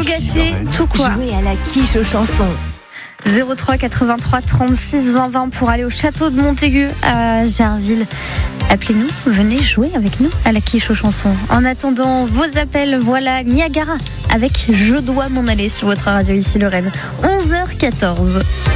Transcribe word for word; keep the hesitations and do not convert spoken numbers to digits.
Tout gâcher, tout quoi. Jouer à la quiche aux chansons. zéro trois quatre-vingt-trois trente-six vingt vingt pour aller au château de Montaigu à Gerville. Appelez-nous, venez jouer avec nous à la quiche aux chansons. En attendant vos appels, voilà Niagara avec Je dois m'en aller sur votre radio ici Lorraine. onze heures quatorze.